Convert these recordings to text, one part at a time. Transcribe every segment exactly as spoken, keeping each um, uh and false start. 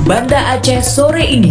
Banda Aceh sore ini.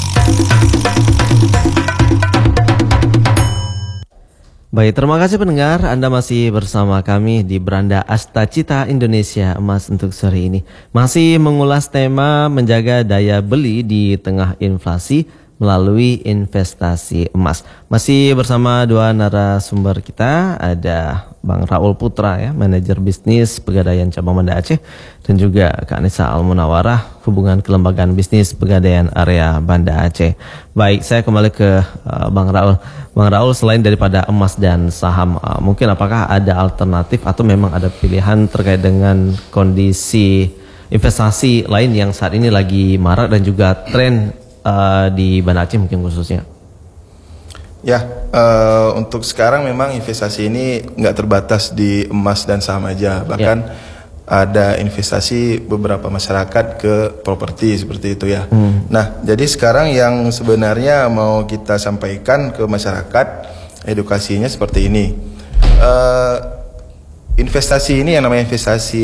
Baik, terima kasih pendengar, Anda masih bersama kami di Beranda Astacita Indonesia Emas untuk sore ini. Masih mengulas tema menjaga daya beli di tengah inflasi melalui investasi emas. Masih bersama dua narasumber kita, ada Bang Raul Putra ya, manajer bisnis Pegadaian Cabang Banda Aceh, dan juga Kak Anissa Al-Munawarah, hubungan kelembagaan bisnis Pegadaian area Banda Aceh. Baik, saya kembali ke uh, Bang Raul. Bang Raul, selain daripada emas dan saham, uh, mungkin apakah ada alternatif atau memang ada pilihan terkait dengan kondisi investasi lain yang saat ini lagi marak dan juga tren uh, di Banda Aceh mungkin khususnya? Ya, uh, untuk sekarang memang investasi ini nggak terbatas di emas dan saham aja, bahkan ya, ada investasi beberapa masyarakat ke properti seperti itu ya. Hmm. Nah, jadi sekarang yang sebenarnya mau kita sampaikan ke masyarakat, edukasinya seperti ini. Uh, investasi ini yang namanya investasi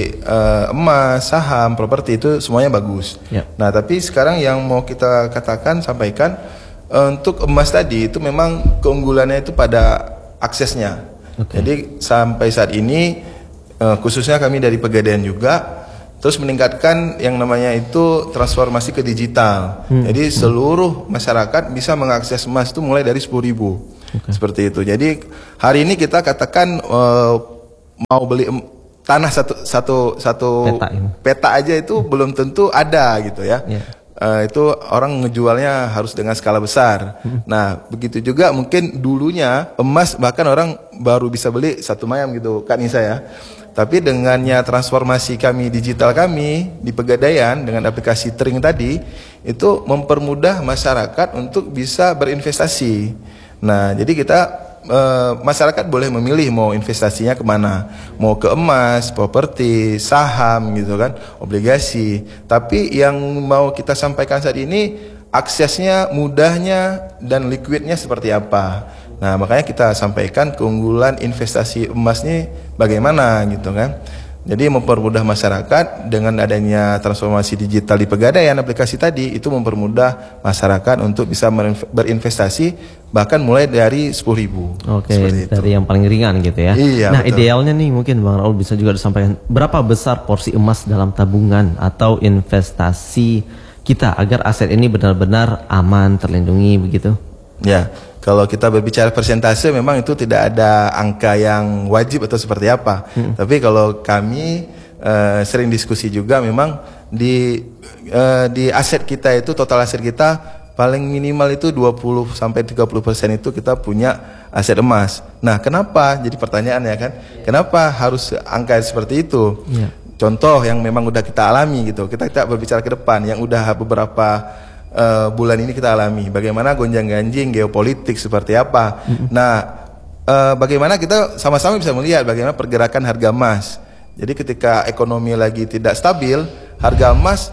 uh, emas, saham, properti itu semuanya bagus. Ya. Nah, tapi sekarang yang mau kita katakan, sampaikan, untuk emas tadi itu memang keunggulannya itu pada aksesnya. Okay. Jadi sampai saat ini khususnya kami dari Pegadaian juga terus meningkatkan yang namanya itu transformasi ke digital. Hmm. Jadi seluruh masyarakat bisa mengakses emas itu mulai dari sepuluh ribu. Okay. Seperti itu. Jadi hari ini kita katakan uh, mau beli tanah satu satu satu peta, peta aja itu hmm. belum tentu ada gitu ya. Yeah. Uh, itu orang ngejualnya harus dengan skala besar. Hmm. Nah, begitu juga mungkin dulunya emas bahkan orang baru bisa beli satu mayam gitu, Kak Nisa ya. Tapi dengannya transformasi kami digital kami di Pegadaian dengan aplikasi Tring tadi, itu mempermudah masyarakat untuk bisa berinvestasi. Nah, jadi kita e, masyarakat boleh memilih mau investasinya kemana, mau ke emas, properti, saham gitu kan, obligasi. Tapi yang mau kita sampaikan saat ini aksesnya, mudahnya dan liquidnya seperti apa. Nah, makanya kita sampaikan keunggulan investasi emas ini bagaimana gitu kan. Jadi mempermudah masyarakat dengan adanya transformasi digital di Pegadaian aplikasi tadi, itu mempermudah masyarakat untuk bisa berinvestasi bahkan mulai dari sepuluh ribu. Oke, dari yang paling ringan gitu ya. Iya, nah, betul. Idealnya nih mungkin Bang Raul bisa juga disampaikan berapa besar porsi emas dalam tabungan atau investasi kita agar aset ini benar-benar aman, terlindungi begitu? Ya, kalau kita berbicara persentase memang itu tidak ada angka yang wajib atau seperti apa. Hmm. Tapi kalau kami uh, sering diskusi juga memang di uh, di aset kita itu, total aset kita paling minimal itu dua puluh sampai tiga puluh persen itu kita punya aset emas. Nah, kenapa? Jadi pertanyaannya kan, kenapa harus angka seperti itu? Yeah. Contoh yang memang udah kita alami gitu. Kita kita berbicara ke depan yang udah beberapa Uh, bulan ini kita alami bagaimana gonjang-ganjing geopolitik seperti apa. Mm-hmm. Nah, uh, bagaimana kita sama-sama bisa melihat bagaimana pergerakan harga emas. Jadi ketika ekonomi lagi tidak stabil, harga emas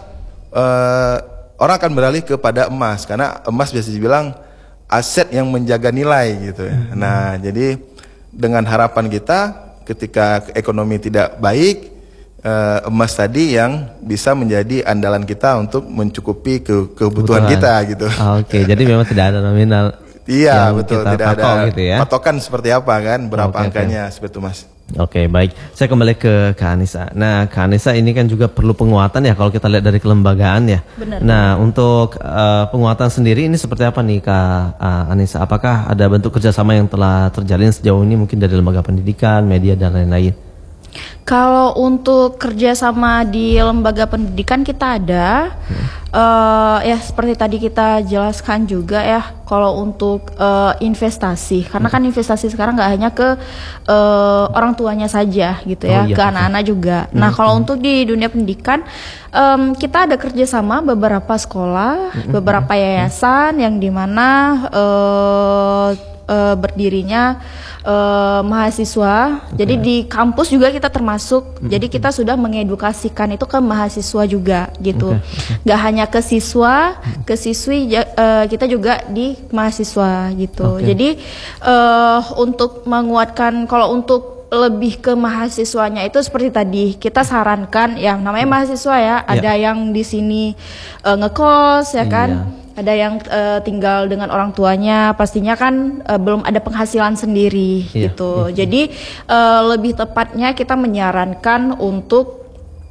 uh, orang akan beralih kepada emas karena emas biasa dibilang aset yang menjaga nilai gitu ya. Mm-hmm. Nah, jadi dengan harapan kita ketika ekonomi tidak baik, Uh, emas tadi yang bisa menjadi andalan kita untuk mencukupi ke kebutuhan kita gitu. Oh, Oke, okay. Jadi memang tidak ada nominal. Iya betul, tidak ada gitu ya. patokan seperti apa kan, berapa okay, angkanya okay. Seperti itu Mas. Oke, okay, baik. Saya kembali ke Kak Anissa. Nah, Kak Anissa ini kan juga perlu penguatan ya kalau kita lihat dari kelembagaan ya. Benar. Nah, untuk uh, penguatan sendiri ini seperti apa nih Kak uh, Anissa? Apakah ada bentuk kerjasama yang telah terjalin sejauh ini mungkin dari lembaga pendidikan, media dan lain-lain? Kalau untuk kerjasama di lembaga pendidikan kita ada, hmm. uh, ya seperti tadi kita jelaskan juga ya. Kalau untuk uh, investasi, karena kan investasi sekarang nggak hanya ke uh, orang tuanya saja gitu ya, oh, iya, ke anak-anak juga. Hmm. Nah, kalau hmm. untuk di dunia pendidikan, um, kita ada kerjasama beberapa sekolah, hmm. beberapa yayasan hmm. yang dimana uh, uh, berdirinya uh, mahasiswa. Okay. Jadi di kampus juga kita termasuk. Mm-hmm. Jadi kita sudah mengedukasikan itu ke mahasiswa juga gitu. Okay. Okay. Gak hanya ke siswa, mm-hmm. ke siswi uh, kita juga di mahasiswa gitu. Okay. Jadi uh, untuk menguatkan, kalau untuk lebih ke mahasiswanya itu seperti tadi kita sarankan, ya namanya mahasiswa ya, ada yang di sini uh, ngekos ya kan. Iya. Ada yang uh, tinggal dengan orang tuanya, pastinya kan uh, belum ada penghasilan sendiri Iya, gitu. iya. Jadi uh, lebih tepatnya kita menyarankan untuk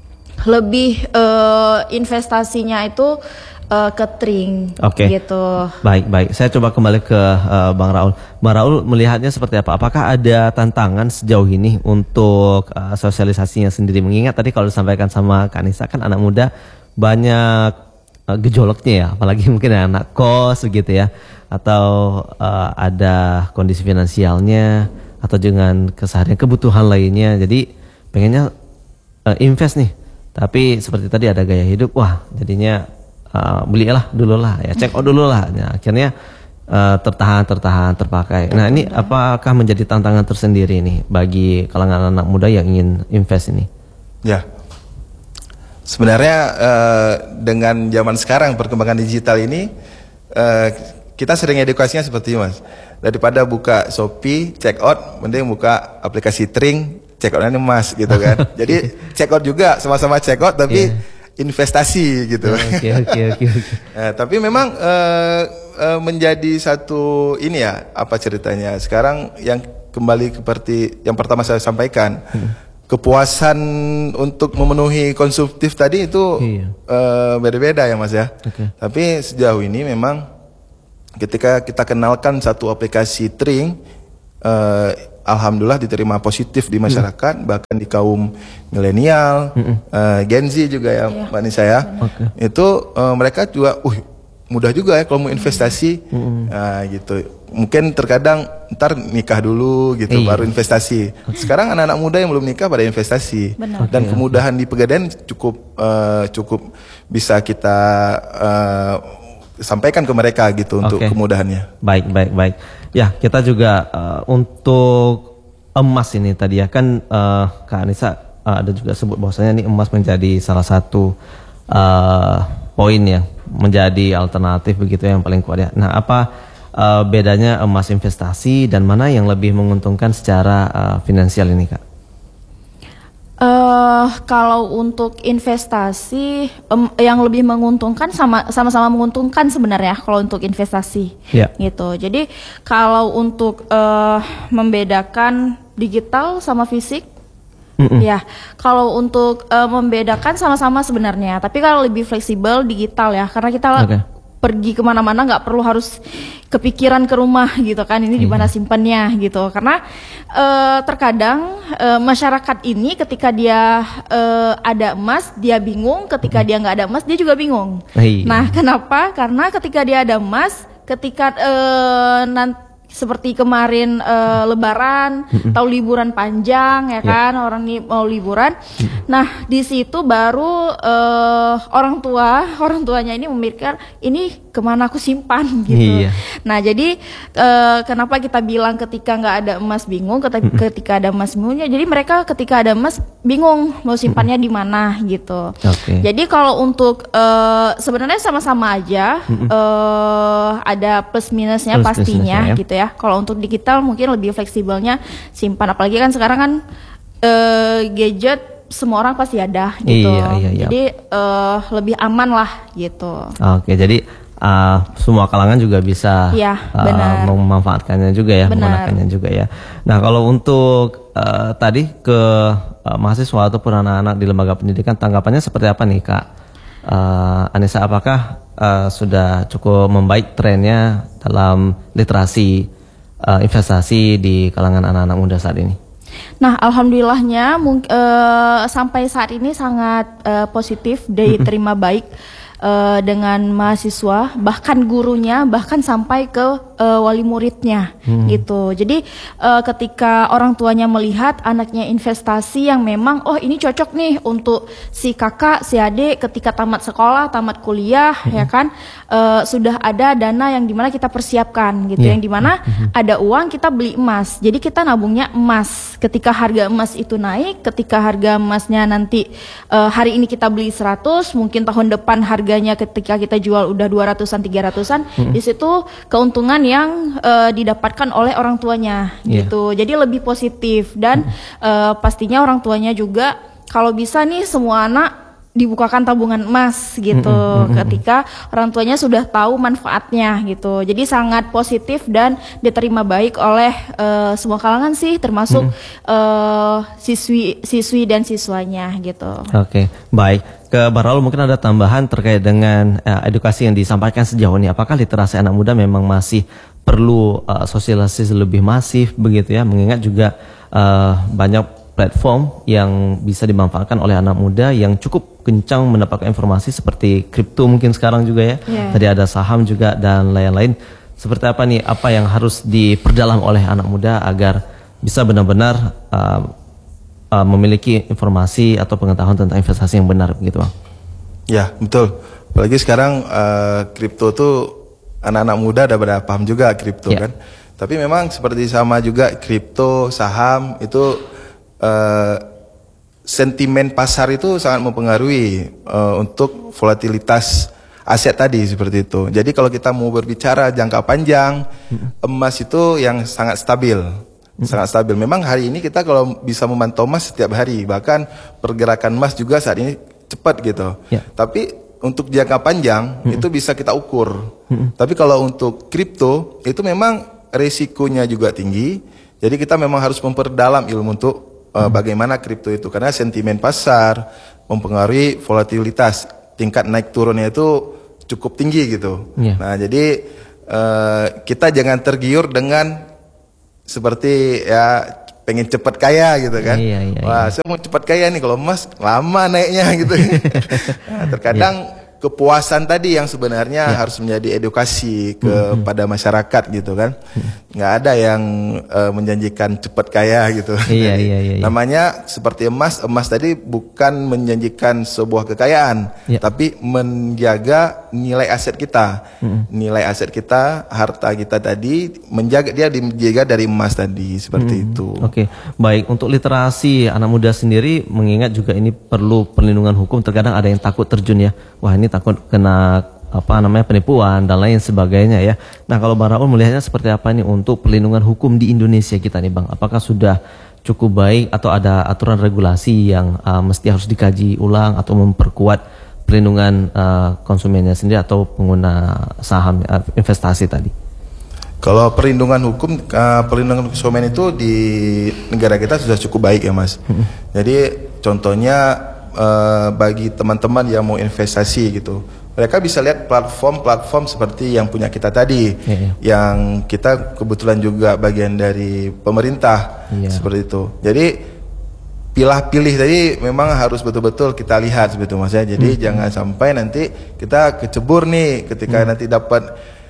lebih uh, investasinya itu uh, ke Tring Oke. gitu. Baik, baik. Saya coba kembali ke uh, Bang Raul. Bang Raul melihatnya seperti apa? Apakah ada tantangan sejauh ini untuk uh, sosialisasinya sendiri? Mengingat tadi kalau disampaikan sama Kak Anissa kan anak muda banyak uh, gejolaknya ya, apalagi mungkin anak kos begitu ya, atau uh, ada kondisi finansialnya atau dengan keseharian kebutuhan lainnya. Jadi pengennya uh, invest nih, tapi seperti tadi ada gaya hidup, wah jadinya uh, belilah dulu lah, ya check out dulu lah. Nah, akhirnya uh, tertahan, tertahan, terpakai. Nah ini apakah menjadi tantangan tersendiri nih bagi kalangan anak muda yang ingin invest ini? Ya, sebenarnya uh, dengan zaman sekarang perkembangan digital ini, uh, kita sering edukasinya seperti ini, Mas. Daripada buka Shopee, check out, mending buka aplikasi Tring, check outnya Mas gitu kan. Jadi check out juga, sama-sama check out tapi Yeah. investasi gitu. Oke, oke, oke. Nah, tapi memang uh, uh, menjadi satu ini ya, apa ceritanya? Sekarang yang kembali seperti yang pertama saya sampaikan, hmm. kepuasan untuk memenuhi konsumtif tadi itu Iya. uh, beda-beda ya Mas ya. Oke. Tapi sejauh ini memang ketika kita kenalkan satu aplikasi Tring, uh, alhamdulillah diterima positif di masyarakat, hmm. bahkan di kaum milenial, hmm. uh, Gen Z juga ya, Iya. Mbak Nisa ya. Oke. Itu uh, mereka juga, uh mudah juga ya kalau mau investasi, hmm. nah gitu. Mungkin terkadang ntar nikah dulu gitu, Iya. baru investasi. Sekarang anak-anak muda yang belum nikah pada investasi, Benar. dan Oke, kemudahan di Pegadaian cukup uh, cukup bisa kita uh, sampaikan ke mereka gitu untuk Oke. kemudahannya. Baik, baik, baik. Ya, kita juga uh, untuk emas ini tadi ya kan uh, Kak Anissa uh, ada juga sebut bahwasanya ini emas menjadi salah satu uh, poin yang menjadi alternatif begitu yang paling kuat ya. Nah, apa uh, bedanya emas investasi dan mana yang lebih menguntungkan secara uh, finansial ini, Kak? Eh kalau untuk investasi em, yang lebih menguntungkan sama sama-sama menguntungkan sebenarnya kalau untuk investasi Ya. gitu. Jadi kalau untuk eh, membedakan digital sama fisik, Mm-mm. ya kalau untuk eh, membedakan sama-sama sebenarnya. Tapi kalau lebih fleksibel digital ya, karena kita Oke. pergi kemana-mana nggak perlu harus kepikiran ke rumah gitu kan, ini di mana simpannya gitu. Karena eh, terkadang eh, masyarakat ini ketika dia eh, ada emas dia bingung, ketika dia nggak ada emas dia juga bingung. Iya. Nah kenapa? Karena ketika dia ada emas, ketika eh, nanti seperti kemarin eh, Lebaran atau liburan panjang ya kan, orang nih mau liburan. Nah di situ baru eh, orang tua orang tuanya ini memikirkan ini kemana aku simpan gitu. Iya. Nah jadi eh, kenapa kita bilang ketika nggak ada emas bingung, ketika, ketika ada emas bingungnya. Jadi mereka ketika ada emas bingung mau simpannya di mana gitu. Oke. Jadi kalau untuk eh, sebenarnya sama-sama aja eh, ada plus minusnya Plus pastinya minusnya ya. gitu ya. Kalau untuk digital mungkin lebih fleksibelnya simpan, apalagi kan sekarang kan eh, gadget semua orang pasti ada gitu. Iya, iya, iya. Jadi eh, lebih aman lah gitu. Oke, jadi uh, semua kalangan juga bisa Iya, uh, benar. memanfaatkannya juga ya, Benar. menggunakannya juga ya. Nah, kalau untuk uh, tadi ke uh, mahasiswa ataupun anak-anak di lembaga pendidikan, tanggapannya seperti apa nih, Kak? Uh, Anissa, apakah uh, sudah cukup membaik trennya dalam literasi uh, investasi di kalangan anak-anak muda saat ini? Nah, alhamdulillahnya mung- eh, sampai saat ini sangat eh, positif, diterima baik eh, dengan mahasiswa, bahkan gurunya, bahkan sampai ke eh, wali muridnya gitu. Jadi eh, ketika orang tuanya melihat anaknya investasi yang memang oh ini cocok nih untuk si kakak, si adik ketika tamat sekolah, tamat kuliah ya kan, eh, sudah ada dana yang dimana kita persiapkan gitu, Iya. yang dimana ada uang kita beli emas. Jadi kita nabungnya emas. Ketika harga emas itu naik, ketika harga emasnya nanti eh, hari ini kita beli seratus, mungkin tahun depan harga harganya ketika kita jual udah dua ratusan tiga ratusan, hmm. di situ keuntungan yang uh, didapatkan oleh orang tuanya yeah. gitu. Jadi lebih positif dan hmm. uh, pastinya orang tuanya juga kalau bisa nih semua anak dibukakan tabungan emas gitu mm-hmm. ketika orang tuanya sudah tahu manfaatnya gitu. Jadi sangat positif dan diterima baik oleh uh, semua kalangan sih, termasuk mm-hmm. uh, siswi siswi dan siswanya gitu. Oke, okay. Baik. Ke Baraul mungkin ada tambahan terkait dengan uh, edukasi yang disampaikan sejauh ini. Apakah literasi anak muda memang masih perlu uh, sosialisasi lebih masif begitu ya? Mengingat juga uh, banyak platform yang bisa dimanfaatkan oleh anak muda yang cukup kencang mendapatkan informasi seperti kripto mungkin sekarang juga ya. Yeah. Tadi ada saham juga dan lain-lain. Seperti apa nih, apa yang harus diperdalam oleh anak muda agar bisa benar-benar uh, uh, memiliki informasi atau pengetahuan tentang investasi yang benar begitu Bang? Ya betul. Apalagi sekarang uh, kripto tuh anak-anak muda udah pada paham juga kripto yeah. kan. Tapi memang seperti sama juga kripto, saham itu Uh, sentimen pasar itu sangat mempengaruhi uh, untuk volatilitas aset tadi seperti itu. Jadi kalau kita mau berbicara jangka panjang, hmm. emas itu yang sangat stabil, hmm. sangat stabil. Memang hari ini kita kalau bisa memantau emas setiap hari, bahkan pergerakan emas juga saat ini cepat gitu. Ya. Tapi untuk jangka panjang hmm. itu bisa kita ukur. Hmm. Tapi kalau untuk kripto itu memang resikonya juga tinggi. Jadi kita memang harus memperdalam ilmu untuk Uh, bagaimana kripto itu, karena sentimen pasar mempengaruhi volatilitas, tingkat naik turunnya itu cukup tinggi gitu. Yeah. Nah jadi uh, kita jangan tergiur dengan seperti ya pengen cepat kaya gitu kan. Yeah, yeah, yeah, Wah yeah. saya mau cepat kaya nih, kalau emas lama naiknya gitu. Nah, terkadang yeah. kepuasan tadi yang sebenarnya yeah. harus menjadi edukasi kepada mm-hmm. masyarakat gitu kan. Nggak ada yang uh, menjanjikan cepat kaya gitu. Iya, iya, iya, iya. Namanya seperti emas, emas tadi bukan menjanjikan sebuah kekayaan, iya. tapi menjaga nilai aset kita. Mm-hmm. Nilai aset kita, harta kita tadi menjaga, dia dijaga dari emas tadi seperti mm-hmm. itu. Oke, okay. Baik, untuk literasi anak muda sendiri, mengingat juga ini perlu perlindungan hukum. Terkadang ada yang takut terjun ya. Wah ini takut kena apa namanya penipuan dan lain sebagainya ya. Nah kalau Bang Raul melihatnya seperti apa nih untuk perlindungan hukum di Indonesia kita nih Bang? Apakah sudah cukup baik atau ada aturan regulasi yang uh, mesti harus dikaji ulang atau memperkuat perlindungan uh, konsumennya sendiri atau pengguna saham uh, investasi tadi? Kalau perlindungan hukum, uh, perlindungan konsumen itu di negara kita sudah cukup baik ya Mas. Hmm. Jadi contohnya uh, bagi teman-teman yang mau investasi gitu, mereka bisa lihat platform-platform seperti yang punya kita tadi, yeah, yeah. yang kita kebetulan juga bagian dari pemerintah, yeah. seperti itu. Jadi pilah-pilih tadi memang harus betul-betul kita lihat seperti itu Mas ya. Jadi mm-hmm. jangan sampai nanti kita kecebur nih ketika mm. nanti dapat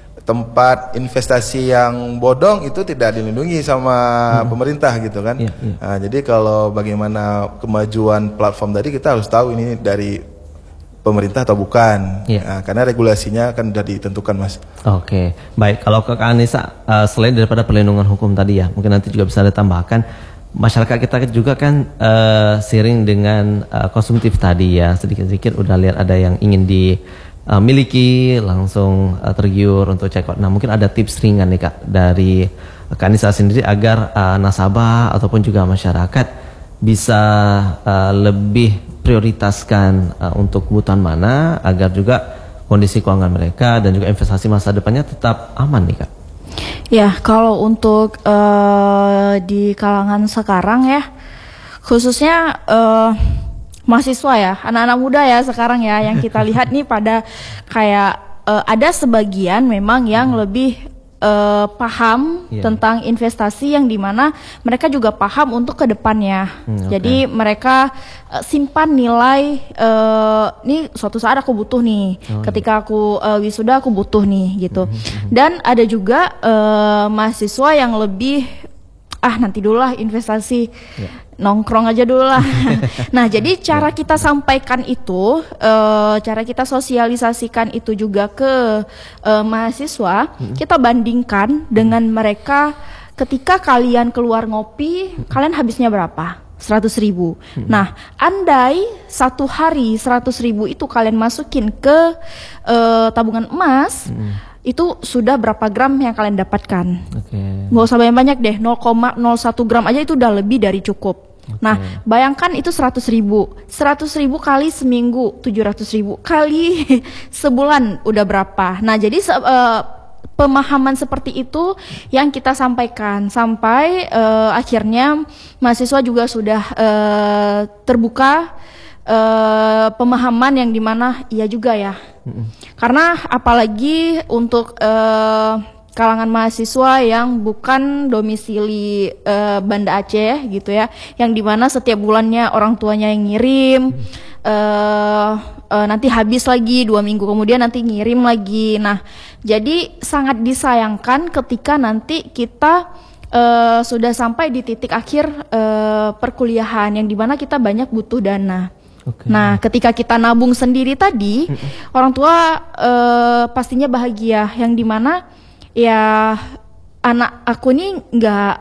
tempat investasi yang bodong, itu tidak dilindungi sama mm. pemerintah gitu kan. Yeah, yeah. Nah, jadi kalau bagaimana kemajuan platform tadi kita harus tahu ini dari pemerintah atau bukan, yeah. nah, karena regulasinya kan sudah ditentukan Mas. Oke, okay. Baik. Kalau ke Kak Anissa, uh, selain daripada perlindungan hukum tadi ya, mungkin nanti juga bisa ditambahkan, masyarakat kita juga kan uh, sering dengan uh, konsumtif tadi ya, sedikit-sedikit udah lihat ada yang ingin dimiliki, uh, langsung uh, tergiur untuk check out. Nah mungkin ada tips ringan nih Kak dari Kak Anissa sendiri agar uh, nasabah ataupun juga masyarakat bisa uh, lebih prioritaskan uh, untuk kebutuhan mana agar juga kondisi keuangan mereka dan juga investasi masa depannya tetap aman nih Kak. Ya kalau untuk uh, di kalangan sekarang ya, khususnya uh, mahasiswa ya, anak-anak muda ya sekarang ya, yang kita lihat nih pada kayak uh, ada sebagian memang yang hmm. lebih Uh, paham yeah. tentang investasi yang dimana mereka juga paham untuk kedepannya. Hmm, okay. Jadi mereka uh, simpan nilai, uh, nih suatu saat aku butuh nih, oh, ketika aku uh, wisuda aku butuh nih gitu. Mm-hmm. Dan ada juga uh, mahasiswa yang lebih ah nanti dulu lah investasi. Yeah. Nongkrong aja dulu lah. Nah, jadi cara kita sampaikan itu, uh, cara kita sosialisasikan itu juga ke uh, mahasiswa, hmm. kita bandingkan dengan mereka ketika kalian keluar ngopi, kalian habisnya berapa? seratus ribu. Hmm. Nah, andai satu hari seratus ribu itu kalian masukin ke uh, tabungan emas, hmm. itu sudah berapa gram yang kalian dapatkan. Okay. Nggak usah banyak-banyak deh, nol koma nol satu gram aja itu udah lebih dari cukup. Okay. Nah, bayangkan itu seratus ribu. seratus ribu kali seminggu, tujuh ratus ribu. Kali sebulan udah berapa. Nah, jadi uh, pemahaman seperti itu yang kita sampaikan. Sampai uh, akhirnya mahasiswa juga sudah uh, terbuka uh, pemahaman yang dimana iya juga ya. Mm-hmm. Karena apalagi untuk uh, kalangan mahasiswa yang bukan domisili uh, Banda Aceh gitu ya, yang dimana setiap bulannya orang tuanya yang ngirim, hmm. uh, uh, nanti habis lagi dua minggu kemudian nanti ngirim lagi. Nah, jadi sangat disayangkan ketika nanti kita uh, sudah sampai di titik akhir uh, perkuliahan yang dimana kita banyak butuh dana. Okay. Nah, ketika kita nabung sendiri tadi, hmm. orang tua uh, pastinya bahagia, yang dimana ya anak aku nih nggak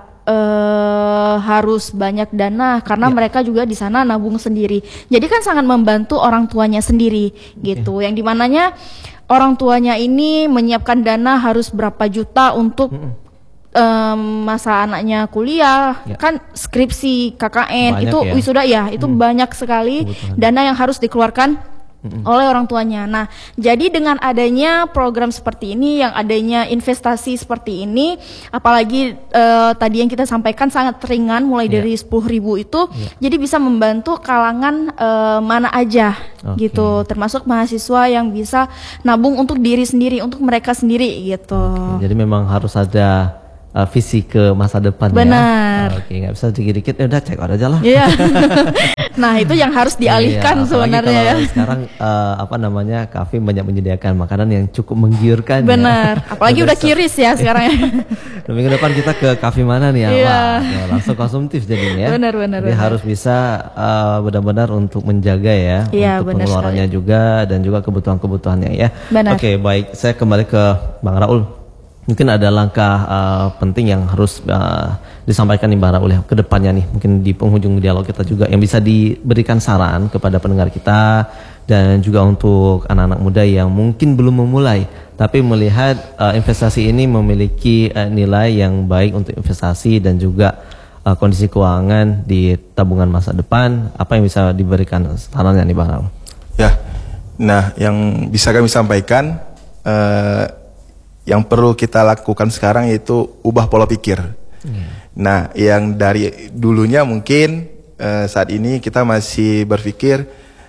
uh, harus banyak dana karena ya. mereka juga di sana nabung sendiri. Jadi kan sangat membantu orang tuanya sendiri gitu. Okay. Yang dimananya orang tuanya ini menyiapkan dana harus berapa juta untuk mm-mm. um, masa anaknya kuliah, ya. kan skripsi, K K N banyak itu ya. wisuda ya itu hmm. banyak sekali Kebutuhan. dana yang harus dikeluarkan Mm-mm. oleh orang tuanya. Nah, jadi dengan adanya program seperti ini, yang adanya investasi seperti ini, apalagi uh, tadi yang kita sampaikan sangat ringan, mulai yeah. dari sepuluh ribu itu, yeah. jadi bisa membantu kalangan uh, mana aja, okay. gitu, termasuk mahasiswa yang bisa nabung untuk diri sendiri, untuk mereka sendiri, gitu. Okay. Jadi memang harus ada Uh, visi ke masa depan. Benar. Ya. Oke, nggak bisa dikit-dikit, ya udah cek aja lah. Iya. Nah, itu yang harus dialihkan iya, sebenarnya ya. Sekarang uh, apa namanya, kafe banyak menyediakan makanan yang cukup menggiurkan. Benar. Ya. Apalagi udah kiris ya sekarang ya. Minggu depan kita ke kafe mana nih ya? Iya. Wah, ya, langsung konsumtif jadinya. Benar, benar. Jadi benar. harus bisa uh, benar-benar untuk menjaga ya, iya, untuk pengeluarannya sekali. juga dan juga kebutuhan-kebutuhannya ya. Benar. Oke, baik. Saya kembali ke Bang Raul. Mungkin ada langkah uh, penting yang harus uh, disampaikan nih Bang Raul ya, ke depannya nih, mungkin di penghujung dialog kita juga, yang bisa diberikan saran kepada pendengar kita dan juga untuk anak-anak muda yang mungkin belum memulai tapi melihat uh, investasi ini memiliki uh, nilai yang baik untuk investasi dan juga uh, kondisi keuangan di tabungan masa depan. Apa yang bisa diberikan sarannya nih Bang Raul? Ya, nah yang bisa kami sampaikan, uh, yang perlu kita lakukan sekarang yaitu ubah pola pikir. Hmm. Nah, yang dari dulunya mungkin uh, saat ini kita masih berpikir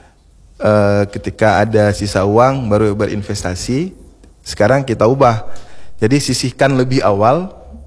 uh, ketika ada sisa uang baru berinvestasi. Sekarang kita ubah. Jadi sisihkan lebih awal,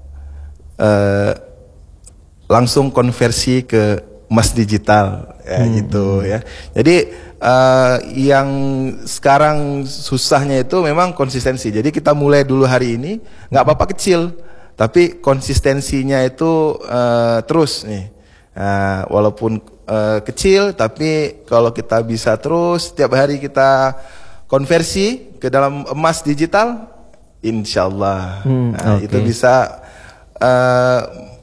uh, langsung konversi ke emas digital, ya hmm. gitu ya. Jadi Uh, yang sekarang susahnya itu memang konsistensi. Jadi kita mulai dulu hari ini, nggak apa-apa kecil, tapi konsistensinya itu uh, terus nih. Uh, walaupun uh, kecil, tapi kalau kita bisa terus setiap hari kita konversi ke dalam emas digital, insya Allah hmm, nah, okay. itu bisa uh,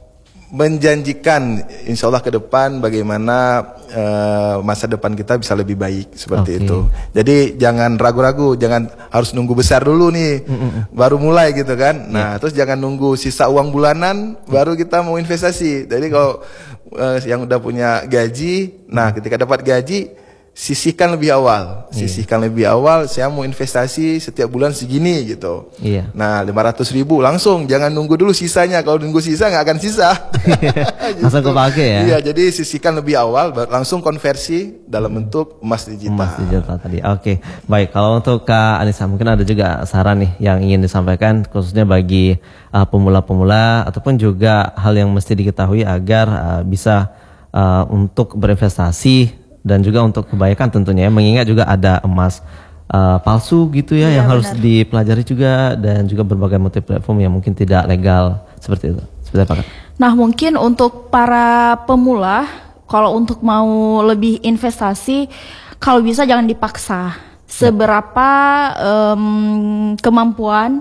menjanjikan insya Allah ke depan bagaimana uh, masa depan kita bisa lebih baik seperti okay. itu. Jadi jangan ragu-ragu, jangan harus nunggu besar dulu nih, mm-mm. baru mulai gitu kan. Nah, yeah. terus jangan nunggu sisa uang bulanan baru kita mau investasi. Jadi kalau uh, yang udah punya gaji, nah ketika dapat gaji sisihkan lebih awal, sisihkan iya. lebih awal. Saya mau investasi setiap bulan segini gitu. Iya. Nah, lima ratus ribu langsung, jangan nunggu dulu sisanya. Kalau nunggu sisa nggak akan sisa. gitu. Langsung kepake ya. Iya, jadi sisihkan lebih awal, langsung konversi dalam bentuk emas digital. Emas digital tadi. Oke, baik. Kalau untuk Kak Anissa, mungkin ada juga saran nih yang ingin disampaikan, khususnya bagi uh, pemula-pemula ataupun juga hal yang mesti diketahui agar uh, bisa uh, untuk berinvestasi. Dan juga untuk kebaikan tentunya, mengingat juga ada emas uh, palsu gitu ya, ya yang benar. harus dipelajari juga, dan juga berbagai multi platform yang mungkin tidak legal seperti itu. Seperti apa, Kak? Nah, mungkin untuk para pemula, kalau untuk mau lebih investasi, kalau bisa jangan dipaksa. Seberapa um, kemampuan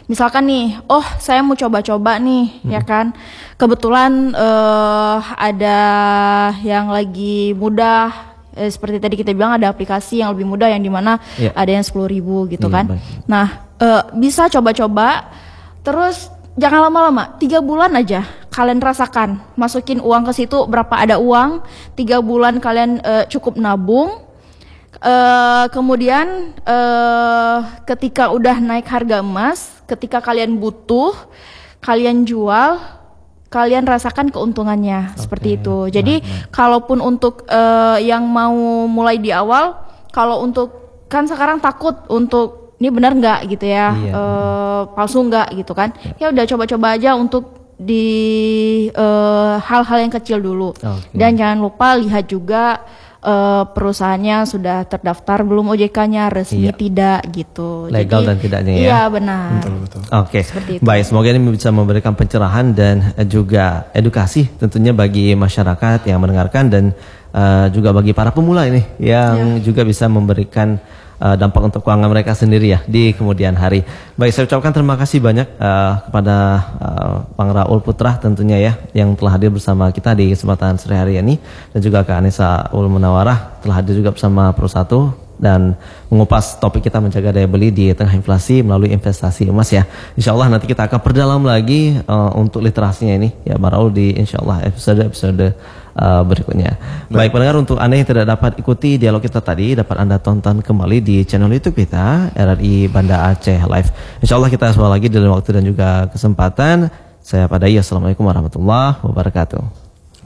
misalkan nih, oh saya mau coba-coba nih, hmm. ya kan. Kebetulan uh, ada yang lagi mudah, eh, seperti tadi kita bilang ada aplikasi yang lebih mudah yang dimana yeah. ada yang sepuluh ribu gitu yeah, kan. Baik. Nah uh, bisa coba-coba, terus jangan lama-lama, tiga bulan aja kalian rasakan, masukin uang ke situ berapa ada uang, tiga bulan kalian uh, cukup nabung. Uh, kemudian uh, ketika udah naik harga emas, ketika kalian butuh, kalian jual, kalian rasakan keuntungannya. Okay. Seperti itu. Jadi nah, nah. kalaupun untuk uh, yang mau mulai di awal, kalau untuk kan sekarang takut untuk ini benar nggak gitu ya, iya. uh, palsu nggak gitu kan? Ya udah coba-coba aja untuk di uh, hal-hal yang kecil dulu. Okay. Dan jangan lupa lihat juga Uh, perusahaannya sudah terdaftar belum O J K-nya, resmi iya. tidak gitu. Legal jadi, dan tidaknya ya. Iya benar. Betul-betul. Oke. Okay. Baik, semoga ini bisa memberikan pencerahan dan juga edukasi tentunya bagi masyarakat yang mendengarkan dan uh, juga bagi para pemula ini yang ya. juga bisa memberikan uh, dampak untuk keuangan mereka sendiri ya di kemudian hari. Baik, saya ucapkan terima kasih banyak uh, kepada uh, Bang Raul Putra tentunya ya yang telah hadir bersama kita di kesempatan sore hari ini, dan juga Kak Anissa Ul Munawarah telah hadir juga bersama Pro1 dan mengupas topik kita menjaga daya beli di tengah inflasi melalui investasi emas ya. Insya Allah nanti kita akan perdalam lagi uh, untuk literasinya ini ya Bang Raul di insya Allah episode-episode uh, berikutnya. Baik. Baik pendengar, untuk Anda yang tidak dapat ikuti dialog kita tadi, dapat Anda tonton kembali di channel YouTube kita R R I Banda Aceh Live. Insya Allah kita semua lagi dalam waktu dan juga kesempatan. Saya Padai, assalamualaikum warahmatullahi wabarakatuh.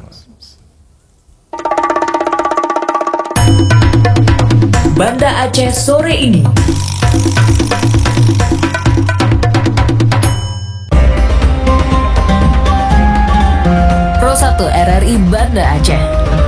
Banda Aceh sore ini. Pro satu R R I Banda Aceh.